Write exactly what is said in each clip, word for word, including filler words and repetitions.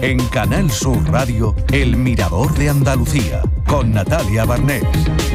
En Canal Sur Radio, El Mirador de Andalucía, con Natalia Barnés.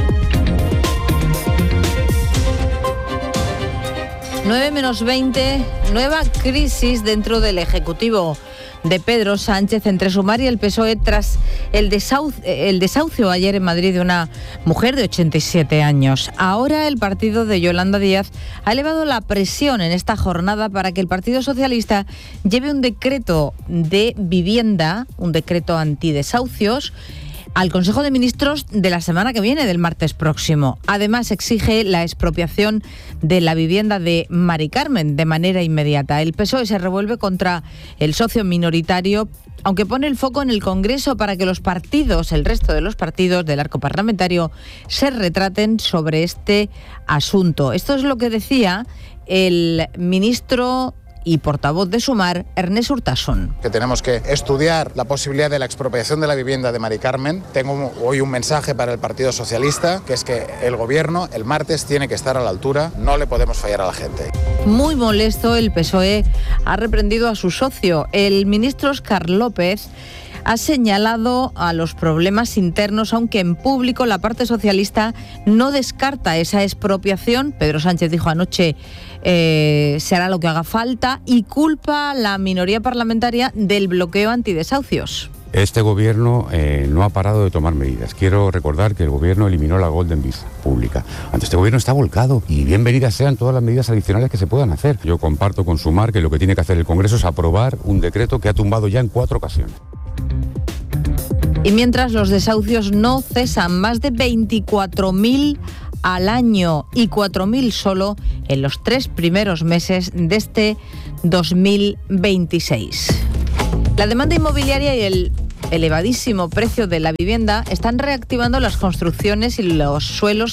nueve menos veinte, nueva crisis dentro del Ejecutivo de Pedro Sánchez entre Sumar y el P S O E tras el, desau- el desahucio ayer en Madrid de una mujer de ochenta y siete años. Ahora el partido de Yolanda Díaz ha elevado la presión en esta jornada para que el Partido Socialista lleve un decreto de vivienda, un decreto antidesahucios, al Consejo de Ministros de la semana que viene, del martes próximo. Además, exige la expropiación de la vivienda de Mari Carmen de manera inmediata. El P S O E se revuelve contra el socio minoritario, aunque pone el foco en el Congreso para que los partidos, el resto de los partidos del arco parlamentario, se retraten sobre este asunto. Esto es lo que decía el ministro y portavoz de Sumar, Ernest Urtasun. Que tenemos que estudiar la posibilidad de la expropiación de la vivienda de Mari Carmen. Tengo hoy un mensaje para el Partido Socialista, que es que el Gobierno el martes tiene que estar a la altura, no le podemos fallar a la gente. Muy molesto, el P S O E ha reprendido a su socio. El ministro Óscar López ha señalado a los problemas internos, aunque en público la parte socialista no descarta esa expropiación. Pedro Sánchez dijo anoche eh, se hará lo que haga falta y culpa a la minoría parlamentaria del bloqueo antidesahucios. Este gobierno eh, no ha parado de tomar medidas. Quiero recordar que el gobierno eliminó la Golden Visa pública. Ante este gobierno está volcado y bienvenidas sean todas las medidas adicionales que se puedan hacer. Yo comparto con Sumar que lo que tiene que hacer el Congreso es aprobar un decreto que ha tumbado ya en cuatro ocasiones. Y mientras los desahucios no cesan, más de veinticuatro mil al año y cuatro mil solo en los tres primeros meses de este dos mil veintiséis. La demanda inmobiliaria y el elevadísimo precio de la vivienda están reactivando las construcciones y los suelos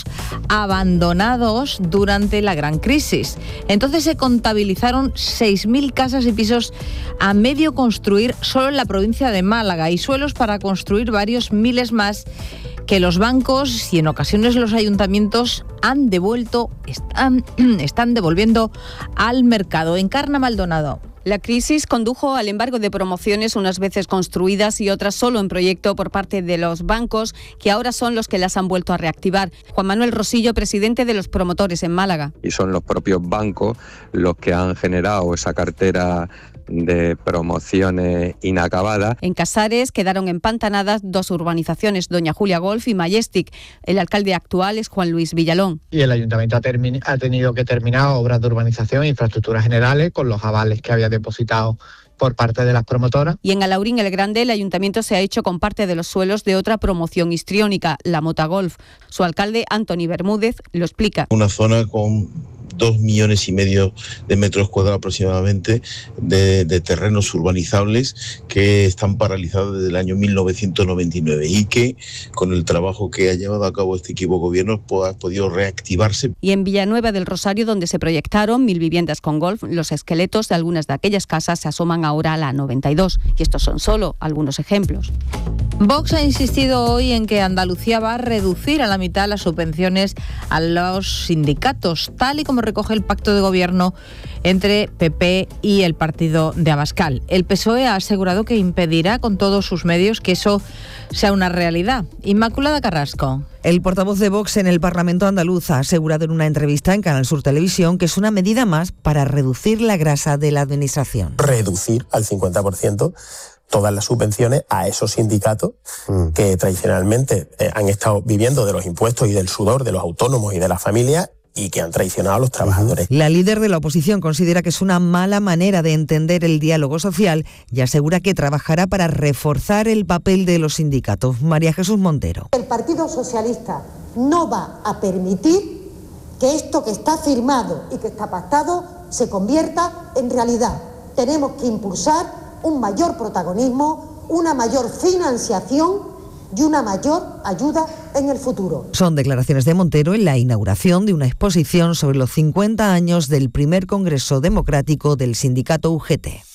abandonados durante la gran crisis. Entonces se contabilizaron seis mil casas y pisos a medio construir solo en la provincia de Málaga y suelos para construir varios miles más que los bancos y en ocasiones los ayuntamientos han devuelto, están, están devolviendo al mercado. Encarna Maldonado. La crisis condujo al embargo de promociones, unas veces construidas y otras solo en proyecto por parte de los bancos, que ahora son los que las han vuelto a reactivar. Juan Manuel Rosillo, presidente de los promotores en Málaga. Y son los propios bancos los que han generado esa cartera de promociones inacabadas. En Casares quedaron empantanadas dos urbanizaciones, Doña Julia Golf y Majestic. El alcalde actual es Juan Luis Villalón. Y el ayuntamiento ha, termi- ha tenido que terminar obras de urbanización e infraestructuras generales con los avales que había depositado por parte de las promotoras. Y en Alaurín el Grande el ayuntamiento se ha hecho con parte de los suelos de otra promoción histriónica, la Mota Golf. Su alcalde, Antoni Bermúdez, lo explica. Una zona con dos millones y medio de metros cuadrados aproximadamente de, de terrenos urbanizables que están paralizados desde el año mil novecientos noventa y nueve y que con el trabajo que ha llevado a cabo este equipo de gobierno pues, ha podido reactivarse. Y en Villanueva del Rosario, donde se proyectaron mil viviendas con golf, los esqueletos de algunas de aquellas casas se asoman ahora a la noventa y dos. Y estos son solo algunos ejemplos. Vox ha insistido hoy en que Andalucía va a reducir a la mitad las subvenciones a los sindicatos, tal y como recoge el pacto de gobierno entre P P y el partido de Abascal. El P S O E ha asegurado que impedirá con todos sus medios que eso sea una realidad. Inmaculada Carrasco. El portavoz de Vox en el Parlamento andaluz ha asegurado en una entrevista en Canal Sur Televisión que es una medida más para reducir la grasa de la administración. Reducir al cincuenta por ciento todas las subvenciones a esos sindicatos mm. que tradicionalmente eh, han estado viviendo de los impuestos y del sudor de los autónomos y de las familias y que han traicionado a los trabajadores. La líder de la oposición considera que es una mala manera de entender el diálogo social y asegura que trabajará para reforzar el papel de los sindicatos. María Jesús Montero. El Partido Socialista no va a permitir que esto que está firmado y que está pactado se convierta en realidad. Tenemos que impulsar un mayor protagonismo, una mayor financiación y una mayor ayuda en el futuro. Son declaraciones de Montero en la inauguración de una exposición sobre los cincuenta años del primer Congreso Democrático del sindicato U G T.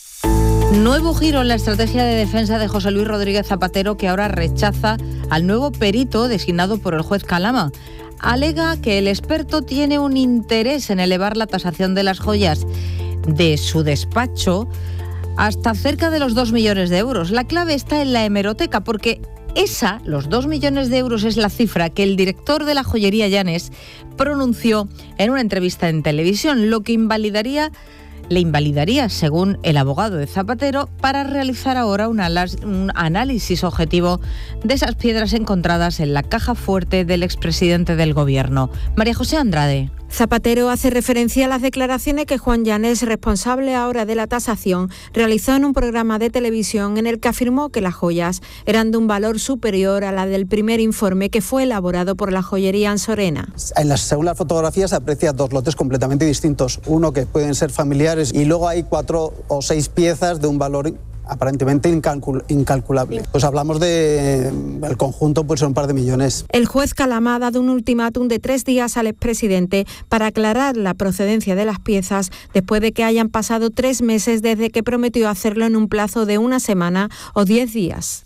Nuevo giro en la estrategia de defensa de José Luis Rodríguez Zapatero, que ahora rechaza al nuevo perito designado por el juez Calama. Alega que el experto tiene un interés en elevar la tasación de las joyas de su despacho hasta cerca de los dos millones de euros. La clave está en la hemeroteca, porque esa, los dos millones de euros, es la cifra que el director de la joyería Llanes pronunció en una entrevista en televisión, lo que invalidaría, le invalidaría, según el abogado de Zapatero, para realizar ahora un, alas, un análisis objetivo de esas piedras encontradas en la caja fuerte del expresidente del Gobierno. María José Andrade. Zapatero hace referencia a las declaraciones que Juan Llanes, responsable ahora de la tasación, realizó en un programa de televisión en el que afirmó que las joyas eran de un valor superior a la del primer informe que fue elaborado por la joyería Ansorena. En las, según las fotografías se aprecia dos lotes completamente distintos, uno que pueden ser familiares y luego hay cuatro o seis piezas de un valor aparentemente incalcul- incalculable. Pues hablamos de el conjunto, pues un par de millones. El juez Calamá ha dado un ultimátum de tres días al expresidente para aclarar la procedencia de las piezas después de que hayan pasado tres meses desde que prometió hacerlo en un plazo de una semana o diez días.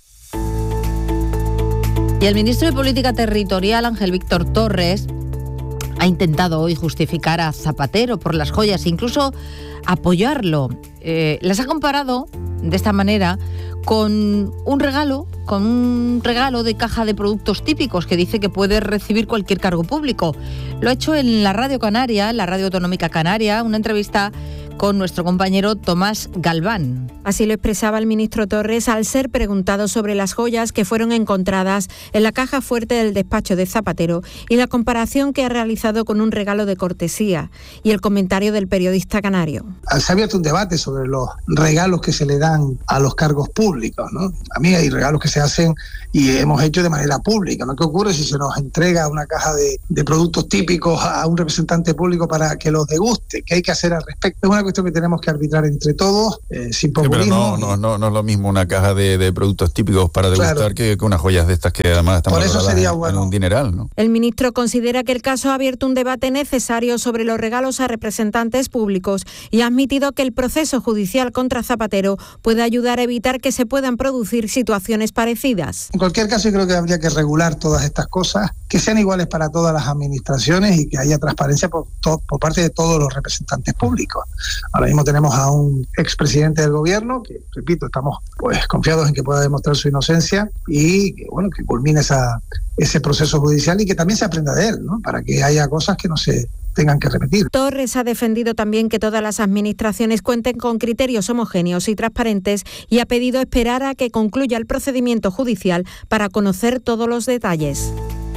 Y el ministro de Política Territorial, Ángel Víctor Torres, ha intentado hoy justificar a Zapatero por las joyas, incluso apoyarlo. Eh, las ha comparado de esta manera con un regalo, con un regalo de caja de productos típicos que dice que puede recibir cualquier cargo público. Lo ha hecho en la Radio Canaria, en la Radio Autonómica Canaria, una entrevista con nuestro compañero Tomás Galván. Así lo expresaba el ministro Torres al ser preguntado sobre las joyas que fueron encontradas en la caja fuerte del despacho de Zapatero y la comparación que ha realizado con un regalo de cortesía y el comentario del periodista canario. Se ha abierto un debate sobre los regalos que se le dan a los cargos públicos, ¿no? A mí hay regalos que se hacen y hemos hecho de manera pública, ¿no? ¿Qué ocurre si se nos entrega una caja de, de productos típicos a un representante público para que los deguste? ¿Qué hay que hacer al respecto? Es una cuestión que tenemos que arbitrar entre todos, eh, sin populismo. Sí, pero no, no, no, no es lo mismo una caja de, de productos típicos para degustar, claro, que, que unas joyas de estas que además están por eso sería en, bueno. en un dineral, ¿no? El ministro considera que el caso ha abierto un debate necesario sobre los regalos a representantes públicos y ha admitido que el proceso judicial contra Zapatero puede ayudar a evitar que se puedan producir situaciones parecidas. En cualquier caso, yo creo que habría que regular todas estas cosas, que sean iguales para todas las administraciones y que haya transparencia por, to- por parte de todos los representantes públicos. Ahora mismo tenemos a un expresidente del gobierno que, repito, estamos pues confiados en que pueda demostrar su inocencia y que, bueno, que culmine esa, ese proceso judicial y que también se aprenda de él, ¿no? Para que haya cosas que no se tengan que repetir. Torres ha defendido también que todas las administraciones cuenten con criterios homogéneos y transparentes y ha pedido esperar a que concluya el procedimiento judicial para conocer todos los detalles.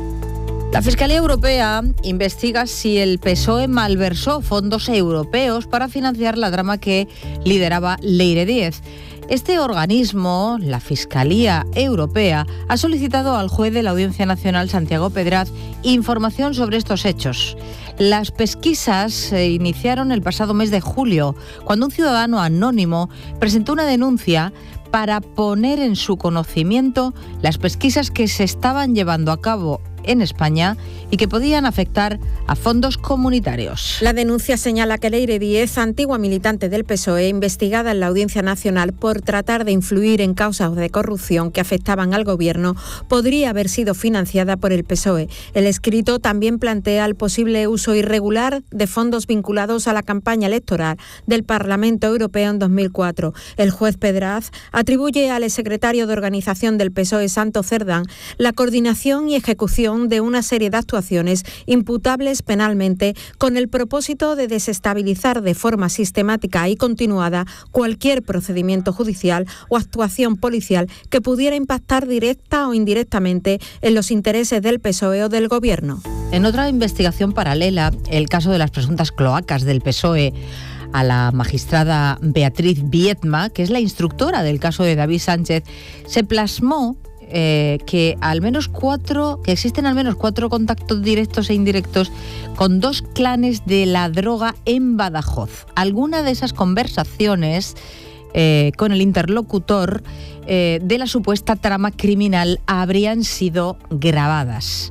La Fiscalía Europea investiga si el P S O E malversó fondos europeos para financiar la trama que lideraba Leire Díez. Este organismo, la Fiscalía Europea, ha solicitado al juez de la Audiencia Nacional, Santiago Pedraz, información sobre estos hechos. Las pesquisas se iniciaron el pasado mes de julio, cuando un ciudadano anónimo presentó una denuncia para poner en su conocimiento las pesquisas que se estaban llevando a cabo en España y que podían afectar a fondos comunitarios. La denuncia señala que Leire Díez, antigua militante del P S O E, investigada en la Audiencia Nacional por tratar de influir en causas de corrupción que afectaban al gobierno, podría haber sido financiada por el P S O E. El escrito también plantea el posible uso irregular de fondos vinculados a la campaña electoral del Parlamento Europeo en dos mil cuatro. El juez Pedraz atribuye al exsecretario de organización del P S O E, Santo Cerdán, la coordinación y ejecución de una serie de actuaciones imputables penalmente con el propósito de desestabilizar de forma sistemática y continuada cualquier procedimiento judicial o actuación policial que pudiera impactar directa o indirectamente en los intereses del P S O E o del Gobierno. En otra investigación paralela, el caso de las presuntas cloacas del P S O E a la magistrada Beatriz Viedma, que es la instructora del caso de David Sánchez, se plasmó Eh, que al menos cuatro, que existen al menos cuatro contactos directos e indirectos con dos clanes de la droga en Badajoz. Algunas de esas conversaciones eh, con el interlocutor eh, de la supuesta trama criminal habrían sido grabadas.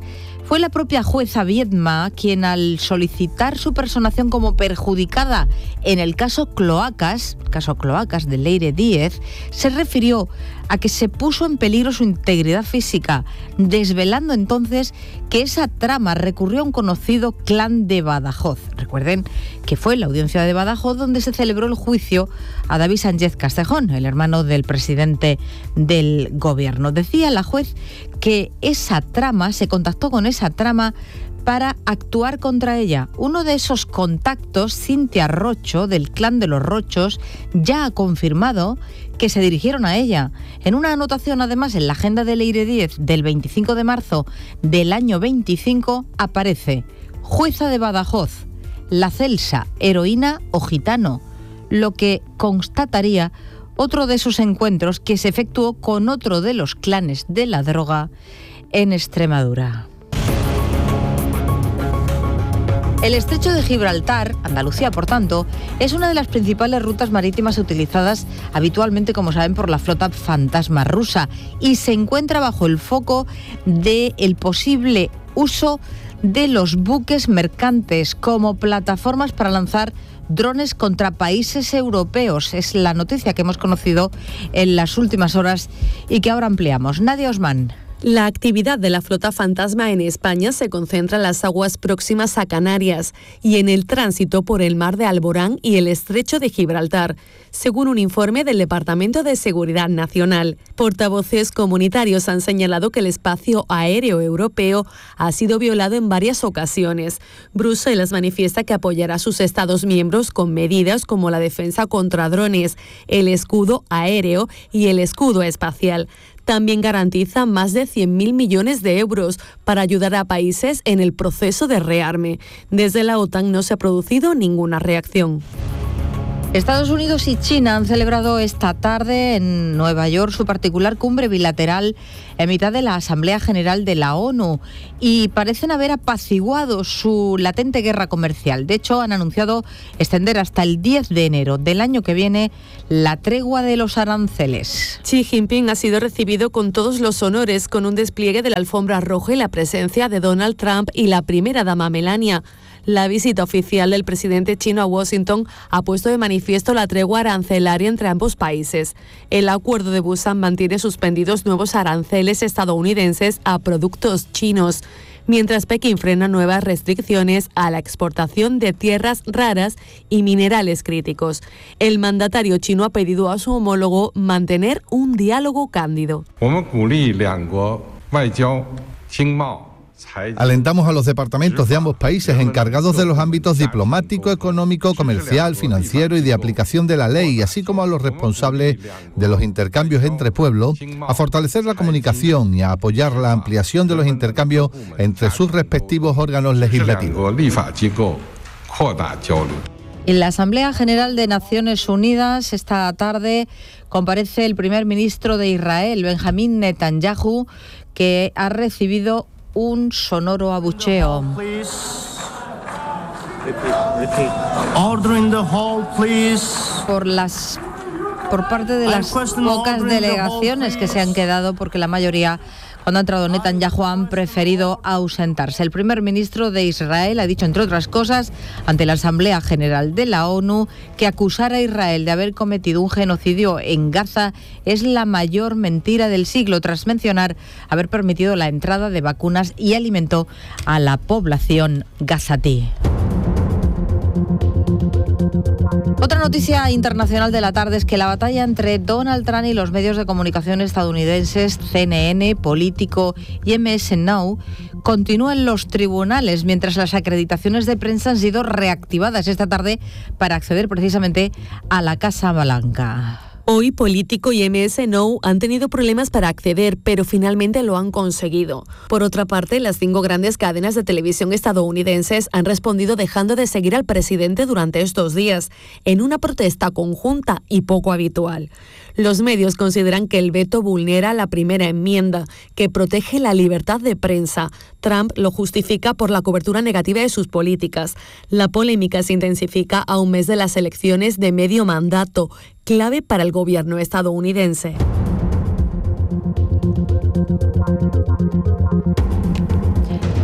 Fue la propia jueza Viedma quien, al solicitar su personación como perjudicada en el caso Cloacas, el caso Cloacas de Leire Díez, se refirió a que se puso en peligro su integridad física, desvelando entonces que esa trama recurrió a un conocido clan de Badajoz. Recuerden que fue en la audiencia de Badajoz donde se celebró el juicio a David Sánchez Castejón, el hermano del presidente del gobierno. Decía la juez que esa trama, se contactó con esa trama para actuar contra ella. Uno de esos contactos, Cintia Rocho, del clan de los Rochos, ya ha confirmado que se dirigieron a ella. En una anotación, además, en la agenda de Leire Díez del veinticinco de marzo del año veinticinco, aparece: jueza de Badajoz, la Celsa, heroína o gitano, lo que constataría otro de esos encuentros que se efectuó con otro de los clanes de la droga en Extremadura. El estrecho de Gibraltar, Andalucía por tanto, es una de las principales rutas marítimas utilizadas habitualmente, como saben, por la flota fantasma rusa y se encuentra bajo el foco del posible uso de los buques mercantes como plataformas para lanzar drones contra países europeos. Es la noticia que hemos conocido en las últimas horas y que ahora ampliamos. Nadia Osman. La actividad de la flota fantasma en España se concentra en las aguas próximas a Canarias y en el tránsito por el mar de Alborán y el estrecho de Gibraltar, según un informe del Departamento de Seguridad Nacional. Portavoces comunitarios han señalado que el espacio aéreo europeo ha sido violado en varias ocasiones. Bruselas manifiesta que apoyará a sus Estados miembros con medidas como la defensa contra drones, el escudo aéreo y el escudo espacial. También garantiza más de cien mil millones de euros para ayudar a países en el proceso de rearme. Desde la OTAN no se ha producido ninguna reacción. Estados Unidos y China han celebrado esta tarde en Nueva York su particular cumbre bilateral en mitad de la Asamblea General de la ONU y parecen haber apaciguado su latente guerra comercial. De hecho, han anunciado extender hasta el diez de enero del año que viene la tregua de los aranceles. Xi Jinping ha sido recibido con todos los honores, con un despliegue de la alfombra roja y la presencia de Donald Trump y la primera dama Melania. La visita oficial del presidente chino a Washington ha puesto de manifiesto la tregua arancelaria entre ambos países. El acuerdo de Busan mantiene suspendidos nuevos aranceles estadounidenses a productos chinos, mientras Pekín frena nuevas restricciones a la exportación de tierras raras y minerales críticos. El mandatario chino ha pedido a su homólogo mantener un diálogo cándido. Alentamos a los departamentos de ambos países encargados de los ámbitos diplomático, económico, comercial, financiero y de aplicación de la ley, así como a los responsables de los intercambios entre pueblos, a fortalecer la comunicación y a apoyar la ampliación de los intercambios entre sus respectivos órganos legislativos. En la Asamblea General de Naciones Unidas esta tarde comparece el primer ministro de Israel, Benjamín Netanyahu, que ha recibido un sonoro abucheo. Por las por parte de las pocas delegaciones que se han quedado, porque la mayoría, cuando ha entrado Netanyahu, han preferido ausentarse. El primer ministro de Israel ha dicho, entre otras cosas, ante la Asamblea General de la ONU, que acusar a Israel de haber cometido un genocidio en Gaza es la mayor mentira del siglo, tras mencionar haber permitido la entrada de vacunas y alimento a la población gazatí. Otra noticia internacional de la tarde es que la batalla entre Donald Trump y los medios de comunicación estadounidenses C N N, Político y M S Now continúa en los tribunales, mientras las acreditaciones de prensa han sido reactivadas esta tarde para acceder precisamente a la Casa Blanca. Hoy Político y M S Now han tenido problemas para acceder, pero finalmente lo han conseguido. Por otra parte, las cinco grandes cadenas de televisión estadounidenses han respondido dejando de seguir al presidente durante estos días, en una protesta conjunta y poco habitual. Los medios consideran que el veto vulnera la primera enmienda, que protege la libertad de prensa. Trump lo justifica por la cobertura negativa de sus políticas. La polémica se intensifica a un mes de las elecciones de medio mandato, clave para el gobierno estadounidense.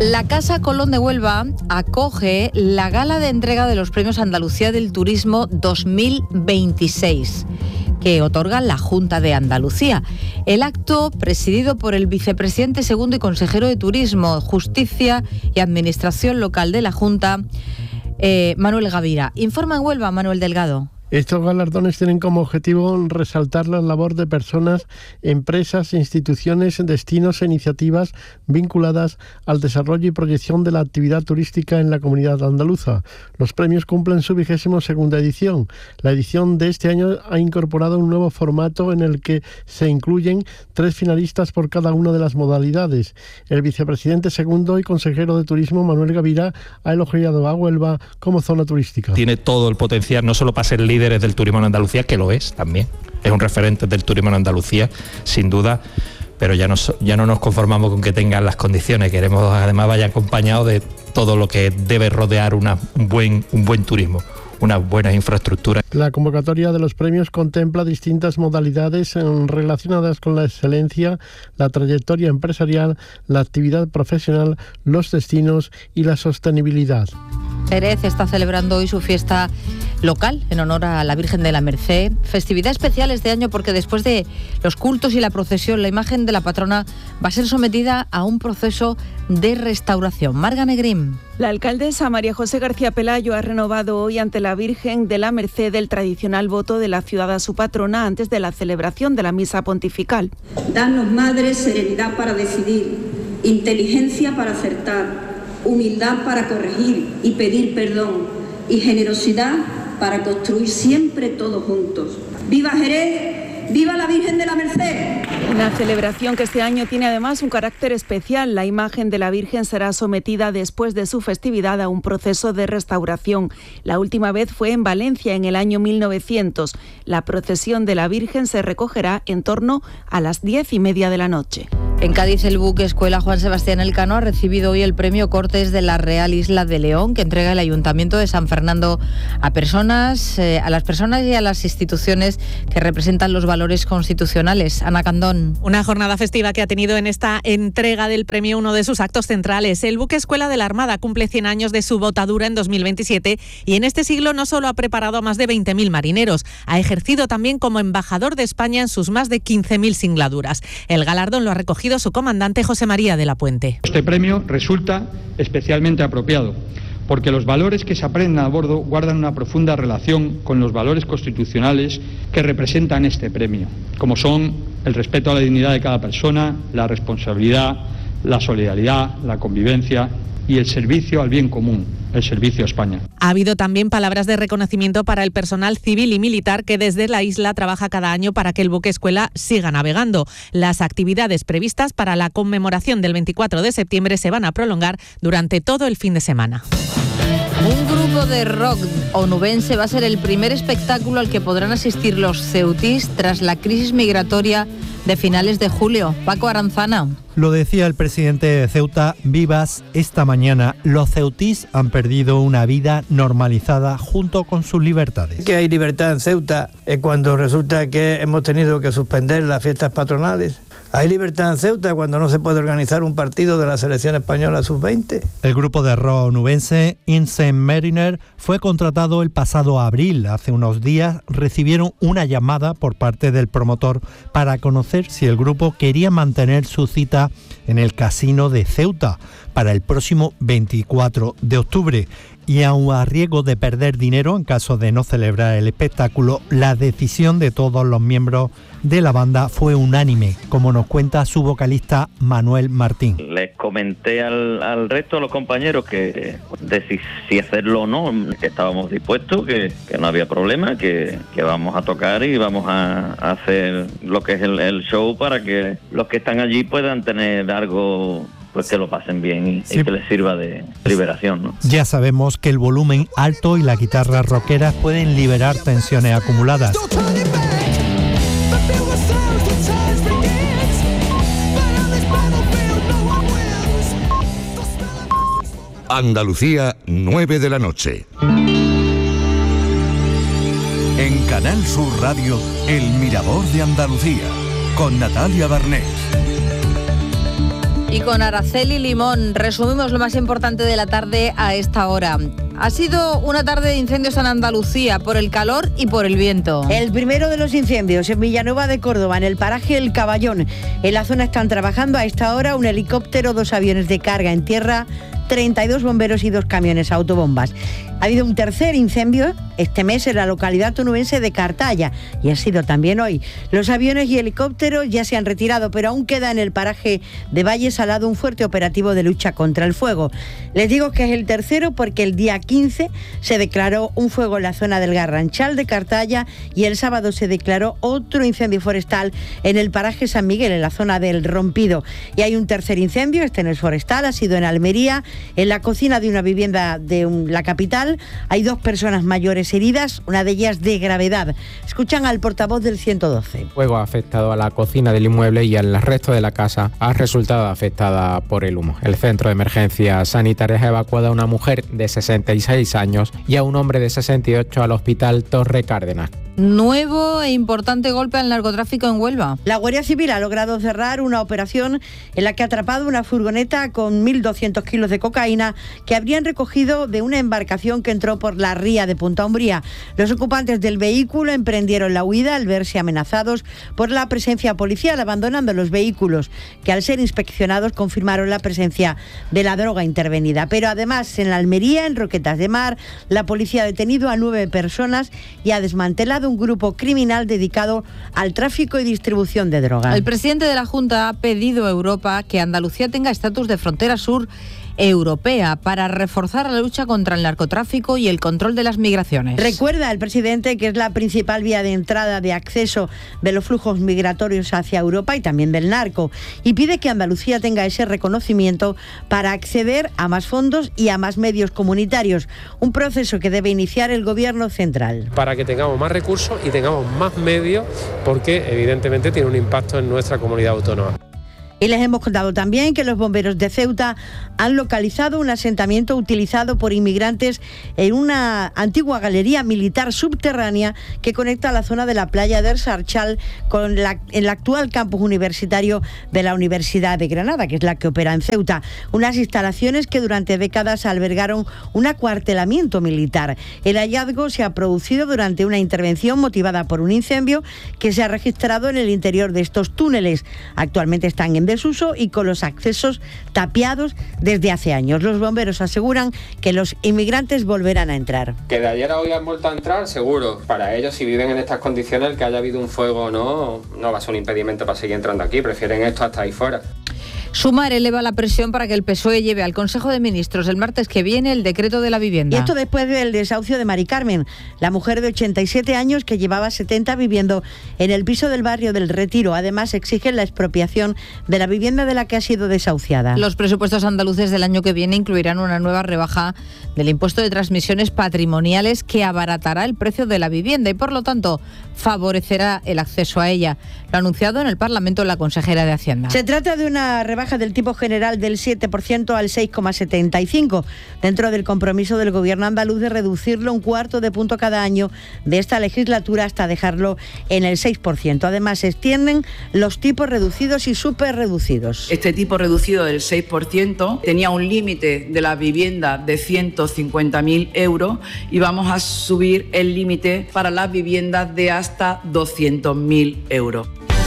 La Casa Colón de Huelva acoge la gala de entrega de los Premios Andalucía del Turismo dos mil veintiséis, que otorga la Junta de Andalucía. El acto, presidido por el vicepresidente segundo y consejero de Turismo, Justicia y Administración Local de la Junta, eh, Manuel Gavira. Informa en Huelva, Manuel Delgado. Estos galardones tienen como objetivo resaltar la labor de personas, empresas, instituciones, destinos e iniciativas vinculadas al desarrollo y proyección de la actividad turística en la comunidad andaluza. Los premios cumplen su vigésimo segunda edición. La edición de este año ha incorporado un nuevo formato en el que se incluyen tres finalistas por cada una de las modalidades. El vicepresidente segundo y consejero de Turismo, Manuel Gavira, ha elogiado a Huelva como zona turística. Tiene todo el potencial, no solo para ser líder del turismo en Andalucía, que lo es también, es un referente del turismo en Andalucía, sin duda, pero ya no, ya no nos conformamos con que tengan las condiciones, queremos además vaya acompañado de todo lo que debe rodear una, un, buen, un buen turismo, una buena infraestructura. La convocatoria de los premios contempla distintas modalidades relacionadas con la excelencia, la trayectoria empresarial, la actividad profesional, los destinos y la sostenibilidad. Jerez está celebrando hoy su fiesta local en honor a la Virgen de la Merced. Festividad especial este año porque después de los cultos y la procesión, la imagen de la patrona va a ser sometida a un proceso de restauración. Marga Negrín. La alcaldesa María José García Pelayo ha renovado hoy ante la Virgen de la Merced el tradicional voto de la ciudad a su patrona antes de la celebración de la misa pontifical. Danos, Madre, serenidad para decidir, inteligencia para acertar, humildad para corregir y pedir perdón, y generosidad para construir siempre todos juntos. ¡Viva Jerez! ¡Viva la Virgen de la Merced! Una celebración que este año tiene además un carácter especial. La imagen de la Virgen será sometida después de su festividad a un proceso de restauración. La última vez fue en Valencia en el año mil novecientos. La procesión de la Virgen se recogerá en torno a las diez y media de la noche. En Cádiz, el buque escuela Juan Sebastián Elcano ha recibido hoy el premio Cortes de la Real Isla de León, que entrega el Ayuntamiento de San Fernando a personas, eh, a las personas y a las instituciones que representan los valores constitucionales. Ana Candón. Una jornada festiva que ha tenido en esta entrega del premio uno de sus actos centrales. El buque escuela de la Armada cumple cien años de su botadura en dos mil veintisiete y en este siglo no solo ha preparado a más de veinte mil marineros, ha ejercido también como embajador de España en sus más de quince mil singladuras. El galardón lo ha recogido su comandante José María de la Puente. Este premio resulta especialmente apropiado porque los valores que se aprenden a bordo guardan una profunda relación con los valores constitucionales que representan este premio, como son el respeto a la dignidad de cada persona, la responsabilidad, la solidaridad, la convivencia y el servicio al bien común, el servicio a España. Ha habido también palabras de reconocimiento para el personal civil y militar que desde la isla trabaja cada año para que el buque escuela siga navegando. Las actividades previstas para la conmemoración del veinticuatro de septiembre se van a prolongar durante todo el fin de semana. Un grupo de rock onubense va a ser el primer espectáculo al que podrán asistir los ceutís tras la crisis migratoria de finales de julio. Paco Aranzana. Lo decía el presidente de Ceuta, Vivas, esta mañana. Los ceutís han perdido una vida normalizada junto con sus libertades. Que hay libertad en Ceuta es cuando resulta que hemos tenido que suspender las fiestas patronales. Hay libertad en Ceuta cuando no se puede organizar un partido de la selección española sub veinte. El grupo de rock onubense Insane Mariner fue contratado el pasado abril. Hace unos días recibieron una llamada por parte del promotor para conocer si el grupo quería mantener su cita en el Casino de Ceuta para el próximo veinticuatro de octubre. Y aun a riesgo de perder dinero en caso de no celebrar el espectáculo, la decisión de todos los miembros de la banda fue unánime, como nos cuenta su vocalista Manuel Martín. Les comenté al, al resto de los compañeros que de si, si hacerlo o no, que estábamos dispuestos, que, que no había problema, que, que vamos a tocar y vamos a, a hacer lo que es el, el show para que los que están allí puedan tener algo, pues que lo pasen bien y, sí, y que les sirva de liberación, ¿no? Ya sabemos que el volumen alto y la guitarra rockera pueden liberar tensiones acumuladas. Andalucía, nueve de la noche. En Canal Sur Radio, El Mirador de Andalucía, con Natalia Barnés. Y con Araceli Limón resumimos lo más importante de la tarde a esta hora. Ha sido una tarde de incendios en Andalucía por el calor y por el viento. El primero de los incendios en Villanueva de Córdoba, en el paraje El Caballón. En la zona están trabajando a esta hora un helicóptero, dos aviones de carga en tierra, treinta y dos bomberos y dos camiones autobombas. Ha habido un tercer incendio este mes en la localidad onubense de Cartaya y ha sido también hoy. Los aviones y helicópteros ya se han retirado, pero aún queda en el paraje de Valle Salado un fuerte operativo de lucha contra el fuego. Les digo que es el tercero porque el día quince se declaró un fuego en la zona del Garranchal de Cartaya y el sábado se declaró otro incendio forestal en el paraje San Miguel, en la zona del Rompido. Y hay un tercer incendio, este no es forestal, ha sido en Almería, en la cocina de una vivienda de un, la capital. Hay dos personas mayores heridas, una de ellas de gravedad. Escuchan al portavoz del ciento doce. El fuego ha afectado a la cocina del inmueble y al resto de la casa ha resultado afectada por el humo. El centro de emergencias sanitarias ha evacuado a una mujer de sesenta y seis años y a un hombre de sesenta y ocho al hospital Torre Cárdenas. Nuevo e importante golpe al narcotráfico en Huelva. La Guardia Civil ha logrado cerrar una operación en la que ha atrapado una furgoneta con mil doscientos kilos de cocaína que habrían recogido de una embarcación que entró por la ría de Punta Umbría. Los ocupantes del vehículo emprendieron la huida al verse amenazados por la presencia policial, abandonando los vehículos, que al ser inspeccionados confirmaron la presencia de la droga intervenida. Pero además, en la Almería, en Roquetas de Mar, la policía ha detenido a nueve personas y ha desmantelado un grupo criminal dedicado al tráfico y distribución de drogas. El presidente de la Junta ha pedido a Europa que Andalucía tenga estatus de frontera sur europea para reforzar la lucha contra el narcotráfico y el control de las migraciones. Recuerda el presidente que es la principal vía de entrada de acceso de los flujos migratorios hacia Europa y también del narco, y pide que Andalucía tenga ese reconocimiento para acceder a más fondos y a más medios comunitarios, un proceso que debe iniciar el gobierno central. Para que tengamos más recursos y tengamos más medios, porque evidentemente tiene un impacto en nuestra comunidad autónoma. Y les hemos contado también que los bomberos de Ceuta han localizado un asentamiento utilizado por inmigrantes en una antigua galería militar subterránea que conecta la zona de la playa del Sarchal con la, el actual campus universitario de la Universidad de Granada, que es la que opera en Ceuta. Unas instalaciones que durante décadas albergaron un acuartelamiento militar. El hallazgo se ha producido durante una intervención motivada por un incendio que se ha registrado en el interior de estos túneles. Actualmente están en desuso y con los accesos tapiados desde hace años. Los bomberos aseguran que los inmigrantes volverán a entrar. Que de ayer a hoy han vuelto a entrar, seguro. Para ellos, si viven en estas condiciones, el que haya habido un fuego o no, no va a ser un impedimento para seguir entrando aquí. Prefieren esto hasta ahí fuera. Sumar eleva la presión para que el P S O E lleve al Consejo de Ministros el martes que viene el decreto de la vivienda. Y esto después del desahucio de Mari Carmen, la mujer de ochenta y siete años que llevaba setenta viviendo en el piso del barrio del Retiro. Además, exigen la expropiación de la vivienda de la que ha sido desahuciada. Los presupuestos andaluces del año que viene incluirán una nueva rebaja del impuesto de transmisiones patrimoniales que abaratará el precio de la vivienda y, por lo tanto, favorecerá el acceso a ella. Lo ha anunciado en el Parlamento la consejera de Hacienda. Se trata de una rebaja del tipo general del siete por ciento al seis coma setenta y cinco por ciento, dentro del compromiso del gobierno andaluz de reducirlo un cuarto de punto cada año de esta legislatura hasta dejarlo en el seis por ciento. Además, se extienden los tipos reducidos y superreducidos. Este tipo reducido del seis por ciento tenía un límite de la vivienda de ciento cincuenta mil euros y vamos a subir el límite para las viviendas de hasta doscientos mil euros.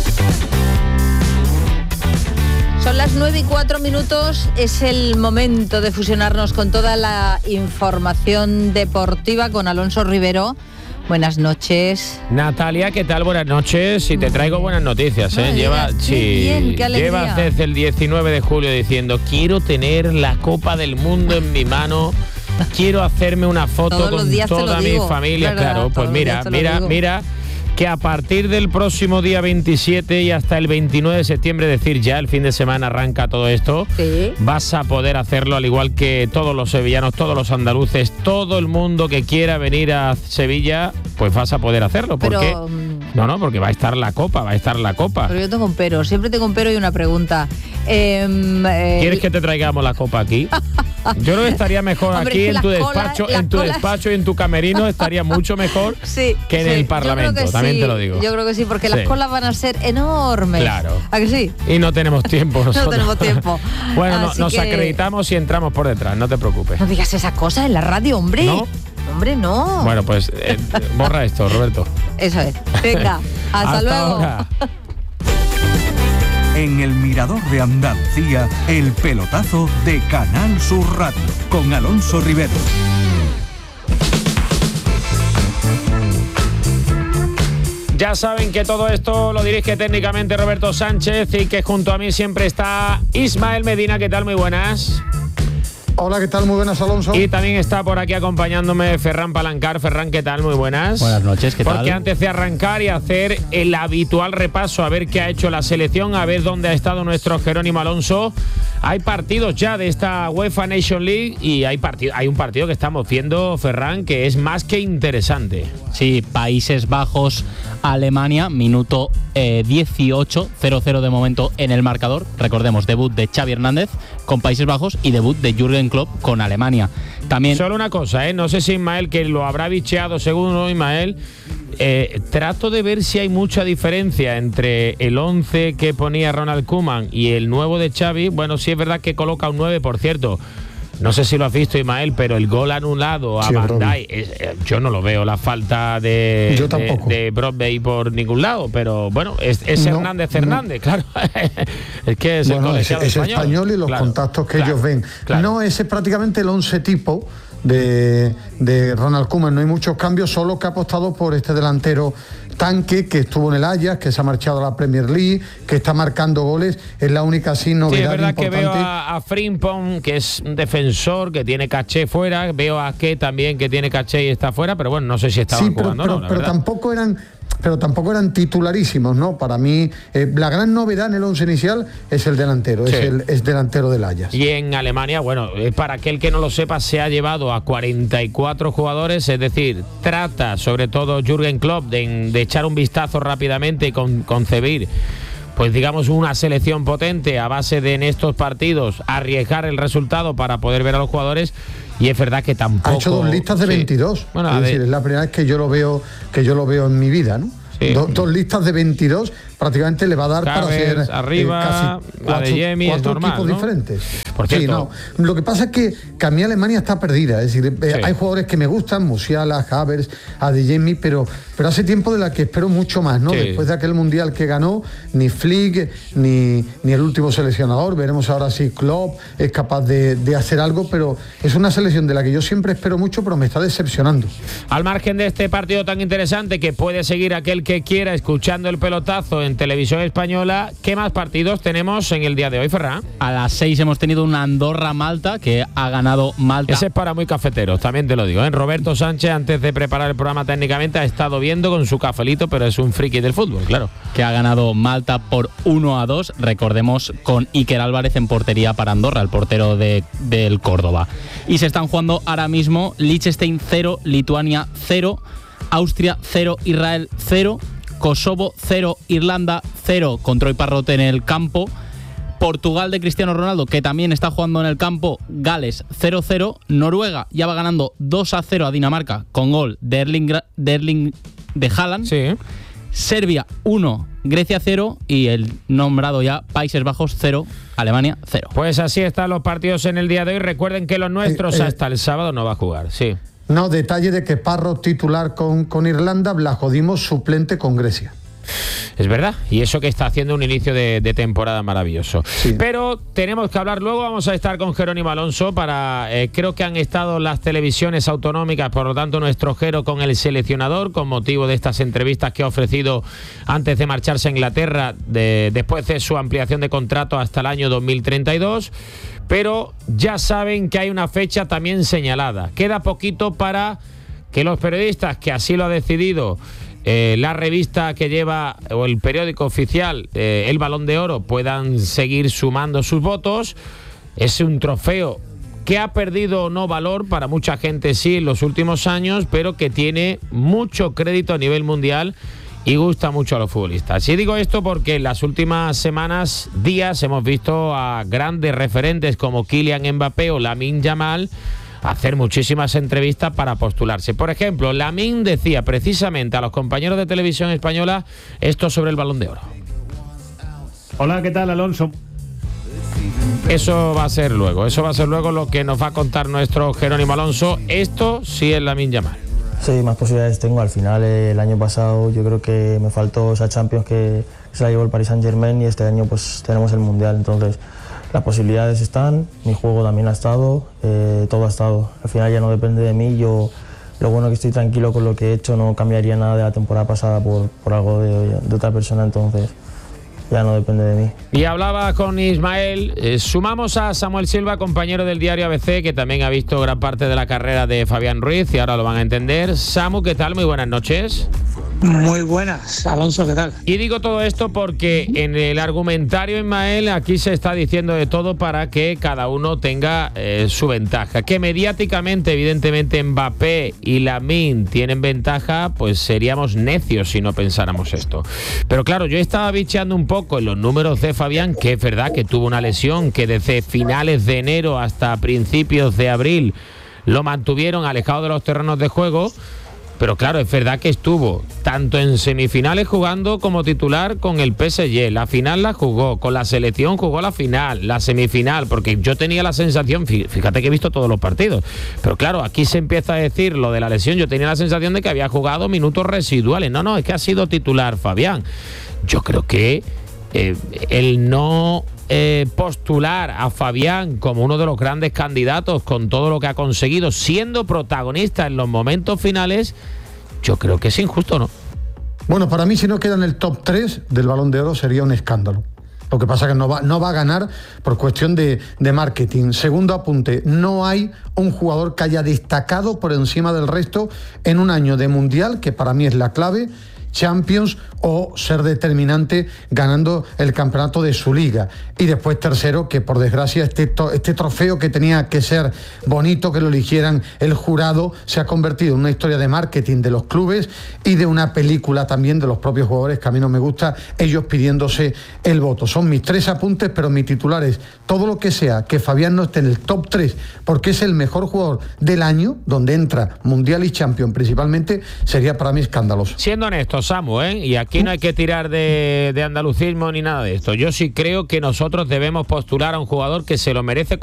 Son las nueve y cuatro minutos, es el momento de fusionarnos con toda la información deportiva con Alonso Rivero. Buenas noches. Natalia, ¿qué tal? Buenas noches. Y te traigo buenas noticias, ¿eh? No, lleva, qué sí, bien, qué alegría. lleva desde el diecinueve de julio diciendo quiero tener la Copa del Mundo en mi mano. Quiero hacerme una foto Todos con toda mi familia. ¿verdad? Claro, pues mira, mira, mira. que a partir del próximo día veintisiete y hasta el veintinueve de septiembre, es decir, ya el fin de semana arranca todo esto, sí. vas a poder hacerlo al igual que todos los sevillanos, todos los andaluces, todo el mundo que quiera venir a Sevilla, pues vas a poder hacerlo. ¿Por qué? No, no, porque va a estar la Copa, va a estar la Copa. Pero yo tengo un pero, siempre tengo un pero y una pregunta. Eh, eh, ¿Quieres que te traigamos la Copa aquí? Yo creo que estaría mejor Hombre, aquí es que en tu las colas- despacho, las en tu colas- despacho y en tu camerino estaría mucho mejor Sí, que en sí, el yo Parlamento, creo que también sí, te lo digo. Yo creo que sí, porque Sí. las colas van a ser enormes. Claro. ¿A que sí? Y no tenemos tiempo nosotros. No tenemos tiempo. Bueno, no- Así nos que- acreditamos y entramos por detrás, no te preocupes. No digas esas cosas en la radio, hombre. ¿No? Hombre, no. Bueno, pues eh, borra esto, Roberto. Eso es. Venga, hasta, Hasta luego. ahora. En el Mirador de Andalucía, el pelotazo de Canal Sur Radio, con Alonso Rivero. Ya saben que todo esto lo dirige técnicamente Roberto Sánchez y que junto a mí siempre está Ismael Medina. ¿Qué tal? Muy buenas. Hola, ¿qué tal? Muy buenas, Alonso. Y también está por aquí acompañándome Ferran Palancar. Ferran, ¿qué tal? Muy buenas. Buenas noches, ¿qué tal? Porque antes de arrancar y hacer el habitual repaso a ver qué ha hecho la selección, a ver dónde ha estado nuestro Jerónimo Alonso, hay partidos ya de esta UEFA Nation League y hay, partido, hay un partido que estamos viendo, Ferran, que es más que interesante. Sí, Países Bajos, Alemania, minuto eh, dieciocho, cero cero de momento en el marcador. Recordemos, debut de Xavi Hernández con Países Bajos y debut de Jürgen Klopp con Alemania. También Solo una cosa, ¿eh? No sé si Ismael, que lo habrá bicheado según Ismael, eh, trato de ver si hay mucha diferencia entre el once que ponía Ronald Koeman y el nuevo de Xavi. Bueno, sí es verdad que coloca un nueve, por cierto. No sé si lo has visto, Ismael, pero el gol anulado a Sí, Van Robin. Dijk, es- eh, yo no lo veo, la falta de, Yo de, tampoco. de Broadway por ningún lado, pero bueno, es, es No, Hernández no. Hernández, claro. Es que es el Bueno, es, colegiado es español y los Claro, contactos que claro, ellos ven. claro. No, ese es prácticamente el once tipo de, de Ronald Koeman. No hay muchos cambios, solo que ha apostado por este delantero tanque que estuvo en el Ajax, que se ha marchado a la Premier League, que está marcando goles. Es la única así Sí, es novedad verdad que importante. veo a, a Frimpong, que es un defensor que tiene caché fuera, veo a Ke también que tiene caché y está fuera, pero bueno, no sé si estaban Sí, pero, jugando o pero- no, la pero verdad. tampoco eran pero tampoco eran titularísimos, ¿no? Para mí, eh, la gran novedad en el once inicial es el delantero, Sí. es el es delantero del Ajax. Y en Alemania, bueno, eh, para aquel que no lo sepa, se ha llevado a cuarenta y cuatro jugadores, es decir, trata sobre todo Jürgen Klopp de, de echar un vistazo rápidamente y con, concebir, pues digamos, una selección potente a base de en estos partidos arriesgar el resultado para poder ver a los jugadores. Y es verdad que tampoco... Ha hecho dos listas de Sí. veintidós. Bueno, es a decir, ver, es la primera vez que yo lo veo que yo lo veo en mi vida, ¿no? Sí. Do- dos listas de veintidós prácticamente le va a dar para Cavers, hacer arriba, casi cuatro, Adeyemi, es cuatro normal, equipos ¿no? diferentes. Por Sí, cierto- no. Lo que pasa es que, que a mí Alemania está perdida. Es decir, eh, Sí. hay jugadores que me gustan, Musiala, Havertz, Adeyemi, pero, pero hace tiempo de la que espero mucho más, ¿no? Sí. Después de aquel mundial que ganó, ni Flick, ni, ni el último seleccionador. Veremos ahora si Klopp es capaz de, de hacer algo, pero es una selección de la que yo siempre espero mucho, pero me está decepcionando. al margen de este partido tan interesante que puede seguir aquel que quiera escuchando el pelotazo en televisión española, ¿qué más partidos tenemos en el día de hoy, Ferran? a las seis hemos tenido una Andorra-Malta que ha ganado Malta. Ese es para muy cafeteros, también te lo digo, ¿eh? Roberto Sánchez, antes de preparar el programa técnicamente, ha estado viendo con su cafelito, pero es un friki del fútbol, claro. Que ha ganado Malta por uno a dos, recordemos, con Iker Álvarez en portería para Andorra, el portero de, del Córdoba. Y se están jugando ahora mismo Liechtenstein cero, Lituania cero, Austria cero, Israel cero, Kosovo cero, Irlanda cero, con Troy Parrot en el campo, Portugal de Cristiano Ronaldo, que también está jugando en el campo, Gales cero cero, Noruega ya va ganando dos a cero a Dinamarca con gol de Erling, Gra- de, Erling de Haaland. Sí. Serbia uno, Grecia cero y el nombrado ya Países Bajos cero, Alemania cero. Pues así están los partidos en el día de hoy. Recuerden que los nuestros Eh, eh. hasta el sábado no va a jugar, sí. No, detalle de que Parro titular con, con Irlanda, Blajodimos suplente con Grecia. Es verdad, y eso que está haciendo un inicio de, de temporada maravilloso. Pero tenemos que hablar luego, vamos a estar con Jerónimo Alonso para, eh, creo que han estado las televisiones autonómicas, por lo tanto nuestro Jero con el seleccionador, con motivo de estas entrevistas que ha ofrecido antes de marcharse a Inglaterra, de, después de su ampliación de contrato hasta el año dos mil treinta y dos. Pero ya saben que hay una fecha también señalada. Queda poquito para que los periodistas, que así lo ha decidido Eh, la revista que lleva, o el periódico oficial, eh, el Balón de Oro, puedan seguir sumando sus votos. Es un trofeo que ha perdido o no valor, para mucha gente sí en los últimos años, pero que tiene mucho crédito a nivel mundial y gusta mucho a los futbolistas. Y digo esto porque en las últimas semanas, días, hemos visto a grandes referentes como Kylian Mbappé o Lamine Yamal hacer muchísimas entrevistas para postularse. Por ejemplo, Lamine decía precisamente a los compañeros de televisión española esto sobre el Balón de Oro. Hola, ¿qué tal, Alonso? Eso va a ser luego, eso va a ser luego lo que nos va a contar nuestro Jerónimo Alonso. Esto sí es Lamine Yamal. Sí, más posibilidades tengo. Al final, eh, el año pasado yo creo que me faltó esa Champions que se la llevó el Paris Saint-Germain y este año pues tenemos el Mundial. Entonces, las posibilidades están, mi juego también ha estado, eh, todo ha estado. Al final ya no depende de mí. Yo, lo bueno que estoy tranquilo con lo que he hecho, no cambiaría nada de la temporada pasada por, por algo de, de otra persona. Entonces, ya no depende de mí. Y hablaba con Ismael, eh, sumamos a Samuel Silva, compañero del diario A B C, que también ha visto gran parte de la carrera de Fabián Ruiz y ahora lo van a entender. Samu, ¿qué tal? Muy buenas noches. Muy buenas, Alonso, ¿qué tal? Y digo todo esto porque en el argumentario, Ismael, aquí se está diciendo de todo para que cada uno tenga eh, su ventaja. Que mediáticamente, evidentemente, Mbappé y Lamine tienen ventaja, pues seríamos necios si no pensáramos esto. Pero claro, yo estaba bicheando un poco en los números de Fabián, que es verdad que tuvo una lesión que desde finales de enero hasta principios de abril lo mantuvieron alejado de los terrenos de juego. Pero claro, es verdad que estuvo tanto en semifinales jugando como titular con el P S G. La final la jugó, con la selección jugó la final, la semifinal, porque yo tenía la sensación, fíjate que he visto todos los partidos, pero claro, aquí se empieza a decir lo de la lesión, yo tenía la sensación de que había jugado minutos residuales. No, no, es que ha sido titular Fabián. Yo creo que eh, el no... Eh, postular a Fabián como uno de los grandes candidatos con todo lo que ha conseguido, siendo protagonista en los momentos finales, yo creo que es injusto, ¿no? Bueno, para mí si no queda en el top tres del Balón de Oro sería un escándalo. Lo que pasa es que no va, no va a ganar por cuestión de, de marketing. Segundo apunte, no hay un jugador que haya destacado por encima del resto en un año de Mundial, que para mí es la clave, Champions o ser determinante ganando el campeonato de su liga. Y después tercero, que por desgracia este, to, este trofeo que tenía que ser bonito, que lo eligieran el jurado, se ha convertido en una historia de marketing de los clubes y de una película también de los propios jugadores, que a mí no me gusta, ellos pidiéndose el voto. Son mis tres apuntes, pero mi titular es todo lo que sea que Fabián no esté en el top tres, porque es el mejor jugador del año, donde entra Mundial y Champions principalmente, sería para mí escandaloso. Siendo honesto, Samu, ¿eh? Y aquí no hay que tirar de, de andalucismo ni nada de esto. Yo sí creo que nosotros debemos postular a un jugador que se lo merece